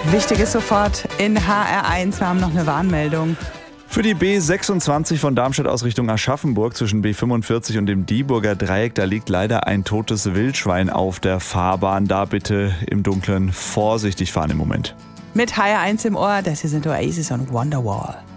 Wichtiges sofort in HR1. Wir haben noch eine Warnmeldung. Für die B26 von Darmstadt aus Richtung Aschaffenburg zwischen B45 und dem Dieburger Dreieck, da liegt leider ein totes Wildschwein auf der Fahrbahn. Da bitte im Dunkeln vorsichtig fahren im Moment. Mit HR1 im Ohr, das hier sind Oasis und Wonderwall.